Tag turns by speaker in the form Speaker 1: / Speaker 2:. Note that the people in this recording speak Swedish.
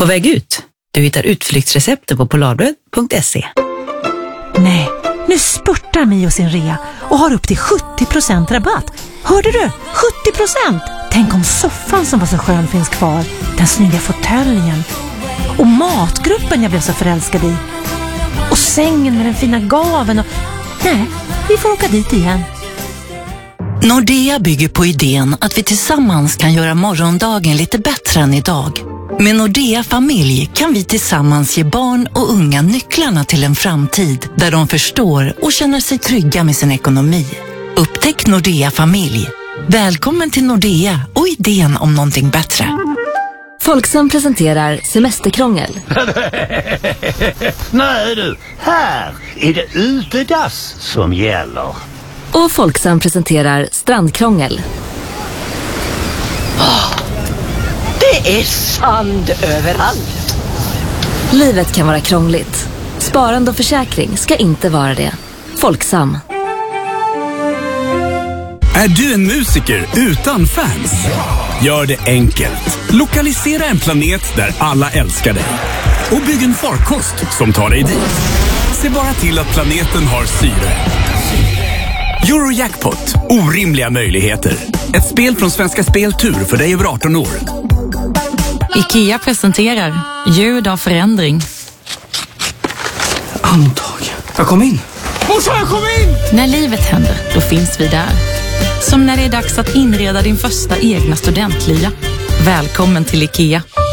Speaker 1: väg ut. Du hittar utflyktsrecepter på polarbröd.se.
Speaker 2: Nej, nu spurtar Mio sin rea och har upp till 70% rabatt. Hörde du? 70%! Tänk om soffan som var så skön finns kvar. Den snygga fåtöljen. Och matgruppen jag blev så förälskad i. Och sängen med den fina gaven och... Nej, vi får åka dit igen.
Speaker 3: Nordea bygger på idén att vi tillsammans kan göra morgondagen lite bättre än idag. Med Nordea Familj kan vi tillsammans ge barn och unga nycklarna till en framtid där de förstår och känner sig trygga med sin ekonomi. Upptäck Nordea Familj. Välkommen till Nordea och idén om någonting bättre.
Speaker 4: Folksam presenterar semesterkrångel.
Speaker 5: Nej du, här är det utedass som gäller.
Speaker 4: Och Folksam presenterar strandkrångel.
Speaker 6: Det är sand överallt.
Speaker 4: Livet kan vara krångligt. Sparande och försäkring ska inte vara det. Folksam.
Speaker 7: Är du en musiker utan fans? Gör det enkelt. Lokalisera en planet där alla älskar dig. Och bygg en farkost som tar dig dit. Se bara till att planeten har syre. Eurojackpot. Orimliga möjligheter. Ett spel från Svenska Spel Tur för dig över 18 år.
Speaker 8: IKEA presenterar ljud av förändring.
Speaker 9: Andtag. Jag kom in. Morsan, jag kom in!
Speaker 8: När livet händer, då finns vi där. Som när det är dags att inreda din första egna studentlya. Välkommen till IKEA.